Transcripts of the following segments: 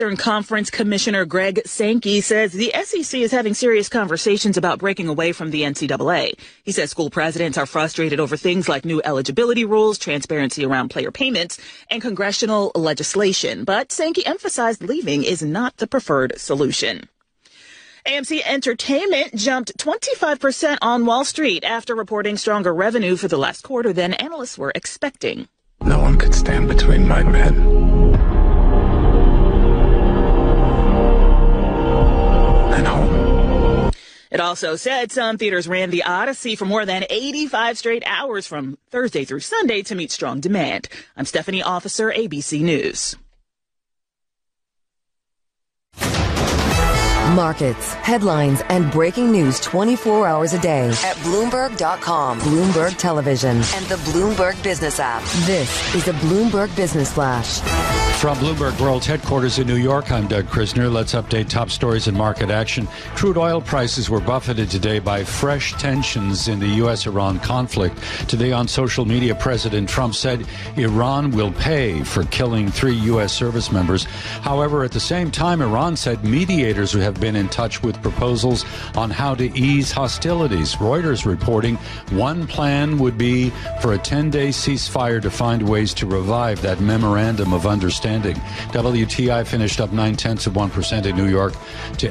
Eastern Conference Commissioner Greg Sankey says the SEC is having serious conversations about breaking away from the NCAA. He says school presidents are frustrated over things like new eligibility rules, transparency around player payments, and congressional legislation. But Sankey emphasized leaving is not the preferred solution. AMC Entertainment jumped 25% on Wall Street after reporting stronger revenue for the last quarter than analysts were expecting. No one could stand between my men and home. It also said some theaters ran The Odyssey for more than 85 straight hours from Thursday through Sunday to meet strong demand. I'm Stephanie Officer, ABC News. Markets, headlines, and breaking news 24 hours a day at Bloomberg.com, Bloomberg Television, and the Bloomberg Business app. This is a Bloomberg Business Flash. From Bloomberg World's headquarters in New York, I'm Doug Krisner. Let's update top stories in market action. Crude oil prices were buffeted today by fresh tensions in the U.S.-Iran conflict. Today on social media, President Trump said Iran will pay for killing 3 U.S. service members. However, at the same time, Iran said mediators have been in touch with proposals on how to ease hostilities. Reuters reporting one plan would be for a 10-day ceasefire to find ways to revive that memorandum of understanding. WTI finished up 0.9% in New York to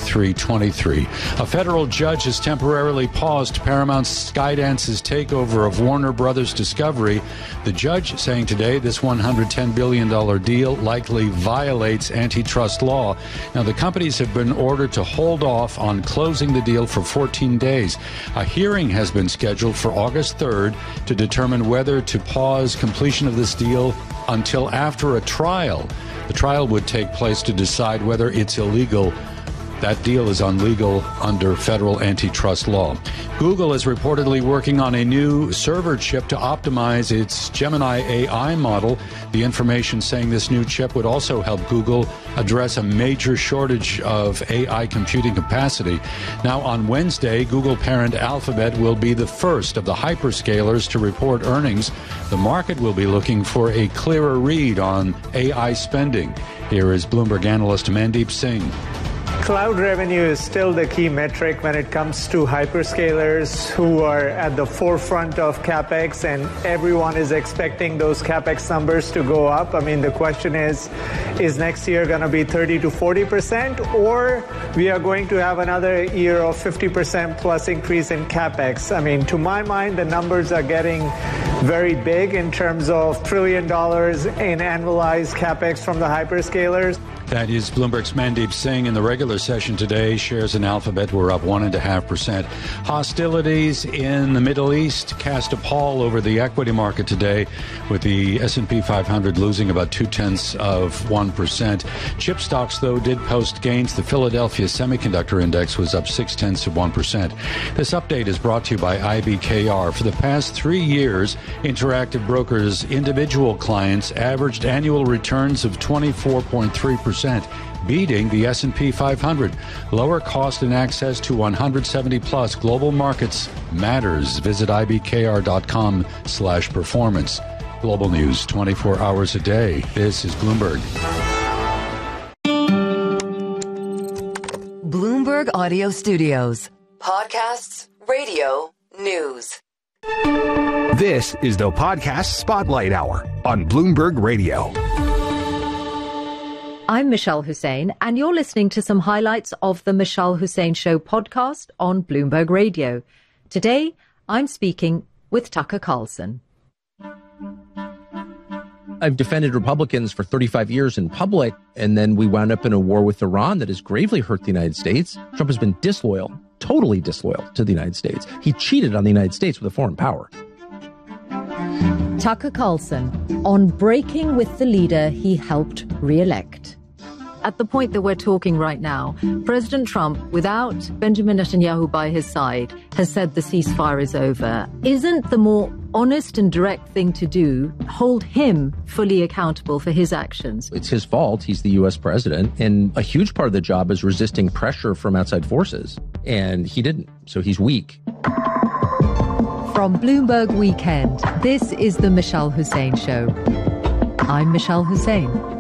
83.23. A federal judge has temporarily paused Paramount Skydance's takeover of Warner Brothers Discovery. The judge saying today this $110 billion deal likely violates antitrust law. Now, the companies have been ordered to hold off on closing the deal for 14 days. A hearing has been scheduled for August 3rd to determine whether to pause completion of this deal until after a trial. The trial would take place to decide whether it's illegal. That deal is illegal under federal antitrust law. Google is reportedly working on a new server chip to optimize its Gemini AI model. The information saying this new chip would also help Google address a major shortage of AI computing capacity. Now, on Wednesday, Google parent Alphabet will be the first of the hyperscalers to report earnings. The market will be looking for a clearer read on AI spending. Here is Bloomberg analyst Mandeep Singh. Cloud revenue is still the key metric when it comes to hyperscalers who are at the forefront of CapEx, and everyone is expecting those CapEx numbers to go up. I mean, the question is next year going to be 30 to 40%, or we are going to have another year of 50% plus increase in CapEx? I mean, to my mind, the numbers are getting very big in terms of $1 trillion in annualized CapEx from the hyperscalers. That is Bloomberg's Mandeep Singh. In the regular session today, shares in Alphabet were up 1.5%. Hostilities in the Middle East cast a pall over the equity market today, with the S&P 500 losing about 0.2%. Chip stocks, though, did post gains. The Philadelphia Semiconductor Index was up 0.6%. This update is brought to you by IBKR. For the past 3 years, Interactive Brokers' individual clients averaged annual returns of 24.3%. Beating the S&P 500. Lower cost and access to 170-plus global markets matters. Visit ibkr.com/performance. Global news 24 hours a day. This is Bloomberg. Bloomberg Audio Studios. Podcasts, radio, news. This is the Podcast Spotlight Hour on Bloomberg Radio. I'm Michelle Hussein, and you're listening to some highlights of the Michelle Hussein Show podcast on Bloomberg Radio. Today, I'm speaking with Tucker Carlson. I've defended Republicans for 35 years in public, and then we wound up in a war with Iran that has gravely hurt the United States. Trump has been disloyal, totally disloyal to the United States. He cheated on the United States with a foreign power. Tucker Carlson on breaking with the leader he helped re-elect. At the point that we're talking right now, President Trump, without Benjamin Netanyahu by his side, has said the ceasefire is over. Isn't the more honest and direct thing to do hold him fully accountable for his actions? It's his fault. He's the U.S. president, and a huge part of the job is resisting pressure from outside forces, and he didn't, so he's weak. From Bloomberg Weekend, this is the Michelle Hussein Show. I'm Michelle Hussein.